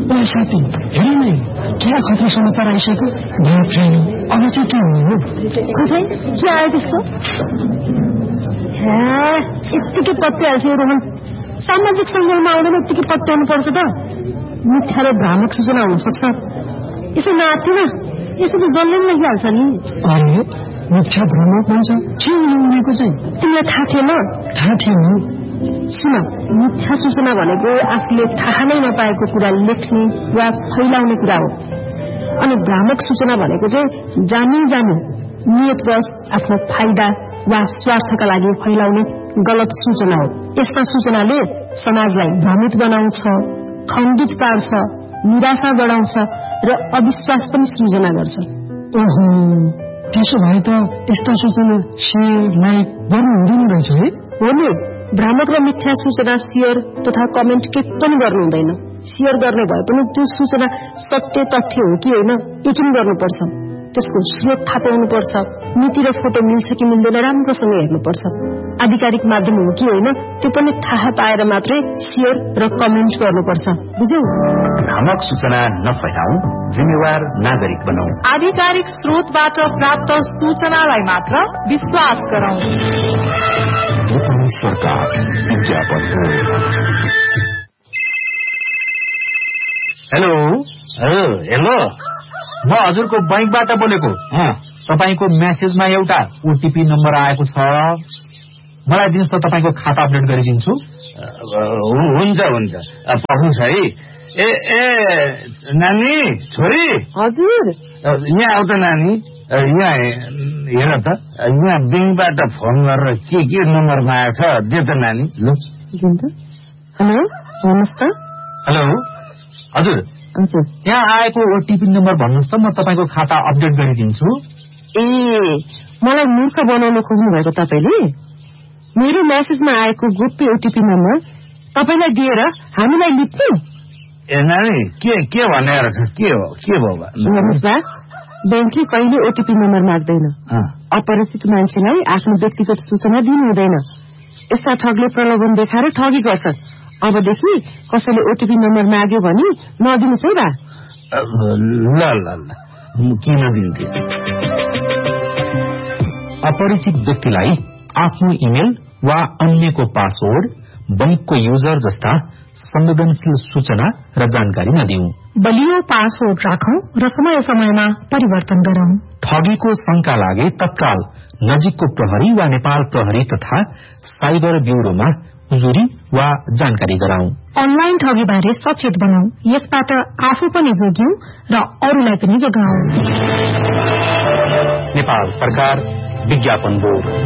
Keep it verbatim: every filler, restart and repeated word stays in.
ओ साथी हेर नै क्या खतरा समाचार आइसक्यो। अब चाहिँ के हुने हो? खोइ के आयो त्यस्तो? यत्तिकै पत्याल्छ रोहन। सामाजिक सञ्जालमा आउँदैन यत्तिकै पत्याउनु पर्छ त। मिथ्या र भ्रामक सूचना हुन सक्छ। यसो नआत्थिन, यसो त जसले पनि लेखिहाल्छ नि। अरे मिथ्या भ्रामक भन्छ के हुनेको चाहिँ तिमीलाई थाहा थिएन? थाहा थिएन। सुन, मिथ्या सूचना भनेको आफूले थाहा नै नपाएको कुरा लेख्ने वा फैलाउने कुरा हो। अनि भ्रामक सूचना भनेको चाहिँ जानी जानी नियतवश आफ्नो फाइदा वा स्वार्थका लागि फैलाउने गलत सूचना हो। यस्ता सूचनाले समाजलाई भ्रमित बनाउँछ, खण्डित पार्छ, निराशा बढाउँछ र अविश्वास पनि सृजना गर्छ। ओहो, त्यसो भए त यस्ता सूचना सेयर लाइक गर्नु हुँदैन रहेछ है? हो नि, भ्रामक र मिथ्या सूचना शेयर तथा कमेन्ट के पनि गर्नु हुँदैन। शेयर गर्ने भए पनि त्यो सूचना सत्य तथ्य हो कि होइन यकिन गर्नुपर्छ। त्यसको स्रोत थाहा पाउनुपर्छ। मिति र फोटो मिल्छ कि मिल्दैन राम्रोसँग हेर्नुपर्छ। आधिकारिक माध्यम हो कि होइन त्यो पनि थाहा पाएर मात्रै शेयर र कमेन्ट गर्नुपर्छ। बुझ्यौ? भ्रामक सूचना नफैलाऊ, जिम्मेवार नागरिक बनाऊ। आधिकारिक स्रोतबाट प्राप्त सूचनालाई मात्र विश्वास गरौं। सरकार विज्ञापन। हेलो हेलो म हजुरको बैंकबाट बोलेको। तपाईको मेसेजमा एउटा ओटीपी नम्बर आएको छ, मलाई दिनुहोस् त, तपाईको खाता अपडेट गरिदिन्छु। हुन्छ हुन्छ पठाउँछ है। ए ए नानी, छोरी। हजुर, यहाँ आऊ त नानी। यहाँ हेर त, यहाँ ब्याङ्कबाट फोन गरेर के के नम्बरमा आएको छ दे त नानी। ल हेलो, भन्नुहोस् त। हेलो हजुर, हजुर, यहाँ आएको ओटीपी नम्बर भन्नुहोस् त, म तपाईँको खाता अपडेट गरिदिन्छु। ए, मलाई मूर्ख बनाउन खोज्नु भएको तपाईँले? मेरो मेसेजमा आएको गोप्य ओटीपी नम्बर तपाईँलाई दिएर हामीलाई लिप्नु? ए नानी, के के भनेर छ? के हो के भयो? हेर्नुहोस् बा, ब्याङ्कले कहिले ओटीपी नम्बर माग्दैन। अपरिचित मान्छेलाई आफ्नो व्यक्तिगत सूचना दिनु हुँदैन। यस्ता ठगले प्रलोभन देखाएर ठगी गर्छन्। अबदेखि कसैले ओटीपी नम्बर माग्यो भने नदिनुहोस् है बा। ल ल ल, किन दिन्थे? अपरिचित व्यक्तिलाई आफ्नो इमेल वा अन्यको पासवर्ड, बैंकको युजर जस्ता संवेदनशील सूचना र जानकारी नदिऊ। बलियो पासवर्ड राखौं र समय समयमा परिवर्तन गरौं। ठगीको शंका लागे तत्काल नजिकको प्रहरी वा नेपाल प्रहरी तथा साइबर ब्यूरोमा उजुरी वा जानकारी गराउँ। अनलाइन ठगी बारे सचेत बनाऊ। यसबाट आफू पनि जोग्यौं र अरूलाई पनि जोगाऊ। नेपाल सरकार विज्ञापन बोर्ड।